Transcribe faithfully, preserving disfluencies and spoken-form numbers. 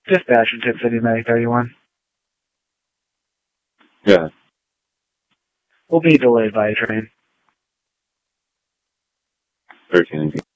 Dispatch in Tip City Medic thirty-one. Yeah. We'll be delayed by a train. thirteen.